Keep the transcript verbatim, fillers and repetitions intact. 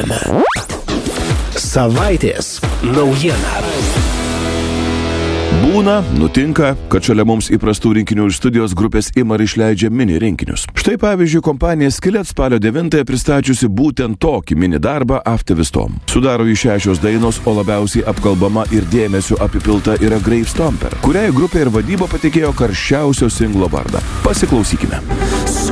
F M. Savaitės naujiena. Būna, nutinka, kad šalia mums įprastų rinkinių ir studijos grupės ima ir išleidžia mini rinkinius. Štai pavyzdžiui, kompanija Skillet spalio devintąją pristačiusi būtent tokį mini darbą After Vistom. Sudaro jį šešios dainos, o labiausiai apkalbama ir dėmesio apipilta yra Grave Stomper, kuriai grupė ir vadyba patikėjo karščiausio singlo vardą. Pasiklausykime.